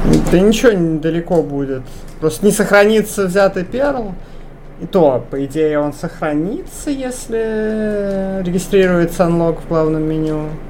Да ничего недалеко будет. Просто не сохранится взятый перл. И то, по идее, он сохранится, если регистрируется unlock в главном меню.